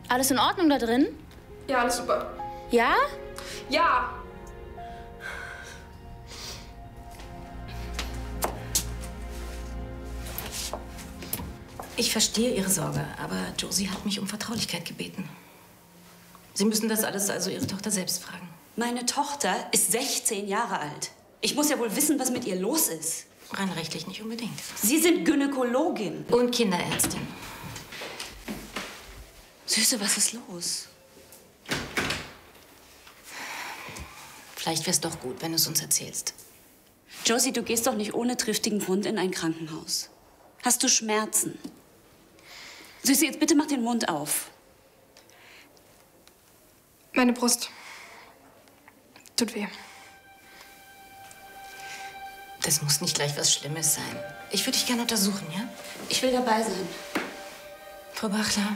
Alles in Ordnung da drin? Ja, alles super. Ja? Ja! Ich verstehe Ihre Sorge, aber Josie hat mich um Vertraulichkeit gebeten. Sie müssen das alles also Ihre Tochter selbst fragen. Meine Tochter ist 16 Jahre alt. Ich muss ja wohl wissen, was mit ihr los ist. Rein rechtlich nicht unbedingt. Sie sind Gynäkologin. Und Kinderärztin. Süße, was ist los? Vielleicht wäre es doch gut, wenn du es uns erzählst. Josie, du gehst doch nicht ohne triftigen Grund in ein Krankenhaus. Hast du Schmerzen? Süße, jetzt bitte mach den Mund auf. Meine Brust. Tut weh. Das muss nicht gleich was Schlimmes sein. Ich würde dich gerne untersuchen, ja? Ich will dabei sein. Frau Bachler.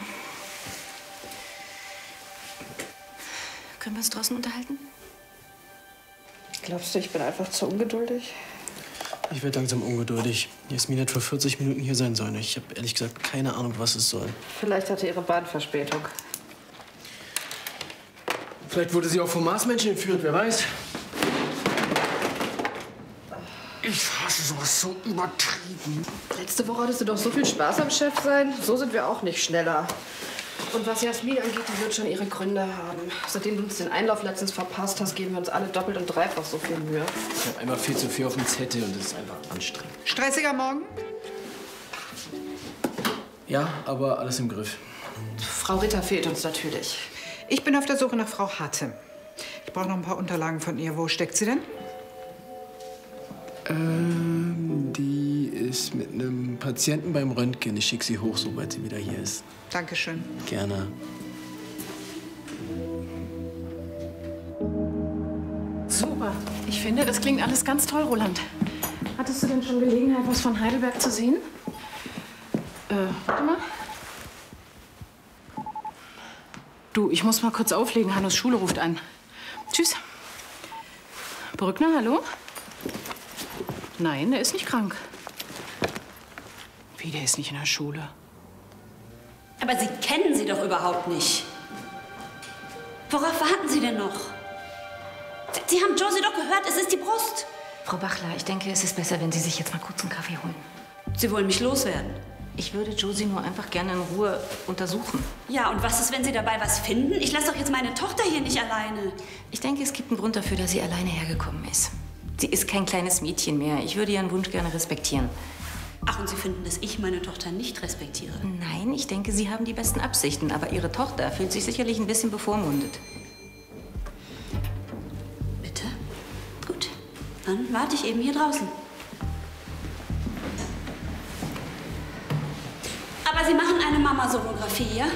Können wir uns draußen unterhalten? Glaubst du, ich bin einfach zu ungeduldig? Ich werde langsam ungeduldig. Jasmin hat vor 40 Minuten hier sein sollen. Ich habe ehrlich gesagt keine Ahnung, was es soll. Vielleicht hatte ihre Bahnverspätung. Vielleicht wurde sie auch vom Marsmenschen entführt, wer weiß. Ich hasse sowas so übertrieben. Letzte Woche hattest du doch so viel Spaß am Chef sein. So sind wir auch nicht schneller. Und was Jasmin angeht, die wird schon ihre Gründe haben. Seitdem du uns den Einlauf letztens verpasst hast, geben wir uns alle doppelt und dreifach so viel Mühe. Ich habe einmal viel zu viel auf dem Zettel und das ist einfach anstrengend. Stressiger Morgen? Ja, aber alles im Griff. Frau Ritter fehlt uns natürlich. Ich bin auf der Suche nach Frau Hartem. Ich brauche noch ein paar Unterlagen von ihr. Wo steckt sie denn? Die ist mit einem Patienten beim Röntgen. Ich schicke sie hoch, sobald sie wieder hier ist. Dankeschön. Gerne. Super. Ich finde, das klingt alles ganz toll, Roland. Hattest du denn schon Gelegenheit, was von Heidelberg zu sehen? Warte mal. Du, ich muss mal kurz auflegen. Hannos Schule ruft an. Tschüss. Brückner, hallo? Nein, der ist nicht krank. Wie, der ist nicht in der Schule? Aber Sie kennen sie doch überhaupt nicht. Worauf warten Sie denn noch? Sie haben Josie doch gehört, es ist die Brust. Frau Bachler, ich denke, es ist besser, wenn Sie sich jetzt mal kurz einen Kaffee holen. Sie wollen mich loswerden. Ich würde Josie nur einfach gerne in Ruhe untersuchen. Ja, und was ist, wenn Sie dabei was finden? Ich lasse doch jetzt meine Tochter hier nicht alleine. Ich denke, es gibt einen Grund dafür, dass sie alleine hergekommen ist. Sie ist kein kleines Mädchen mehr. Ich würde ihren Wunsch gerne respektieren. Ach, und Sie finden, dass ich meine Tochter nicht respektiere? Nein, ich denke, Sie haben die besten Absichten. Aber Ihre Tochter fühlt sich sicherlich ein bisschen bevormundet. Bitte? Gut, dann warte ich eben hier draußen. Aber Sie machen eine Mamasonographie, ja?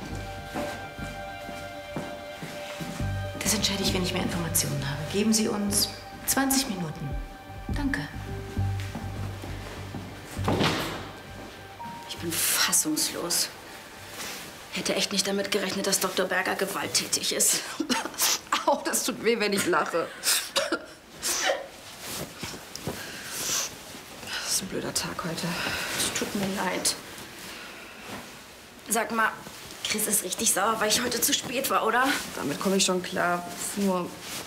Das entscheide ich, wenn ich mehr Informationen habe. Geben Sie uns 20 Minuten. Danke. Ich bin fassungslos. Hätte echt nicht damit gerechnet, dass Dr. Berger gewalttätig ist. Au, das tut weh, wenn ich lache. Das ist ein blöder Tag heute. Es tut mir leid. Sag mal, Chris ist richtig sauer, weil ich heute zu spät war, oder? Damit komme ich schon klar. Nur,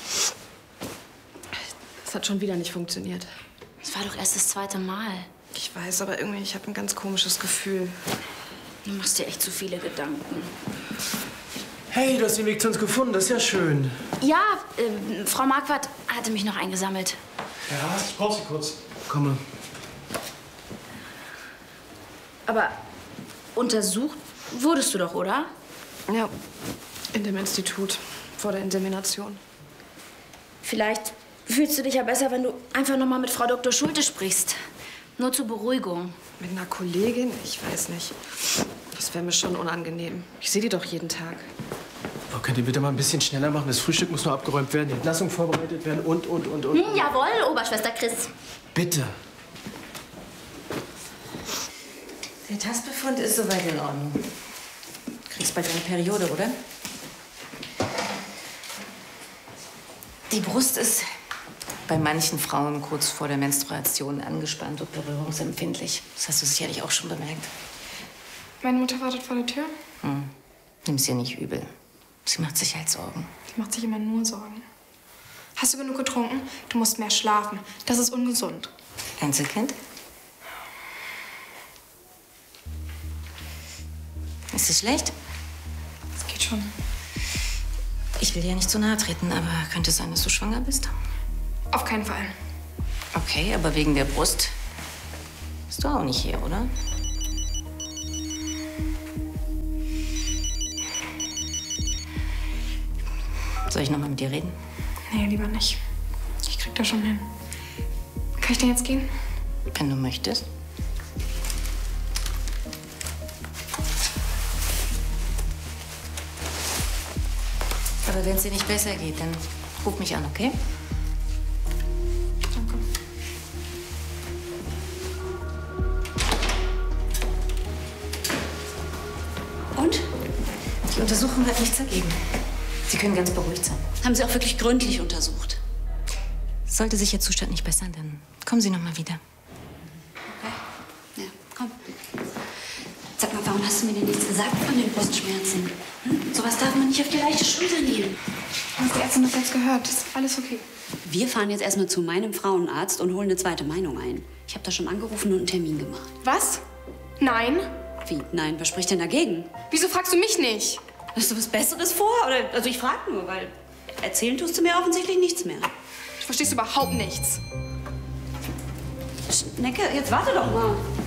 es hat schon wieder nicht funktioniert. Es war doch erst das zweite Mal. Ich weiß, aber irgendwie, ich habe ein ganz komisches Gefühl. Du machst dir echt zu viele Gedanken. Hey, du hast den Weg zu uns gefunden. Das ist ja schön. Ja, Frau Marquardt hatte mich noch eingesammelt. Ja, ich brauch sie kurz. Komme. Aber untersucht wurdest du doch, oder? Ja, in dem Institut. Vor der Insemination. Vielleicht fühlst du dich ja besser, wenn du einfach noch mal mit Frau Dr. Schulte sprichst. Nur zur Beruhigung. Mit einer Kollegin? Ich weiß nicht. Das wäre mir schon unangenehm. Ich sehe die doch jeden Tag. Oh, könnt ihr bitte mal ein bisschen schneller machen? Das Frühstück muss noch abgeräumt werden, die Entlassung vorbereitet werden und. Jawohl, Oberschwester Chris. Bitte. Der Tastbefund ist soweit in Ordnung. Du kriegst bald eine Periode, oder? Die Brust ist bei manchen Frauen kurz vor der Menstruation angespannt und berührungsempfindlich. Das hast du sicherlich auch schon bemerkt. Meine Mutter wartet vor der Tür. Nimm's ihr nicht übel. Sie macht sich halt Sorgen. Die macht sich immer nur Sorgen. Hast du genug getrunken? Du musst mehr schlafen. Das ist ungesund. Einzelkind? Ist es schlecht? Das geht schon. Ich will dir ja nicht zu nahe treten, aber könnte es sein, dass du schwanger bist? Auf keinen Fall. Okay, aber wegen der Brust bist du auch nicht hier, oder? Soll ich noch mal mit dir reden? Nee, lieber nicht. Ich krieg das schon hin. Kann ich denn jetzt gehen? Wenn du möchtest. Aber wenn es dir nicht besser geht, dann ruf mich an, okay? Danke. Und? Die Untersuchung hat nichts ergeben. Sie können ganz beruhigt sein. Haben Sie auch wirklich gründlich untersucht? Sollte sich Ihr Zustand nicht bessern, dann kommen Sie noch mal wieder. Ja, komm. Sag mal, warum hast du mir denn nichts gesagt von den Brustschmerzen? Sowas darf man nicht auf die leichte Schulter nehmen. Hast die Ärztin das jetzt gehört? Ist alles okay? Wir fahren jetzt erstmal zu meinem Frauenarzt und holen eine zweite Meinung ein. Ich habe da schon angerufen und einen Termin gemacht. Was? Nein? Wie? Nein, was spricht denn dagegen? Wieso fragst du mich nicht? Hast du was Besseres vor? Oder, also ich frage nur, weil erzählen tust du mir offensichtlich nichts mehr. Du verstehst überhaupt nichts. Schnecke, jetzt warte doch mal.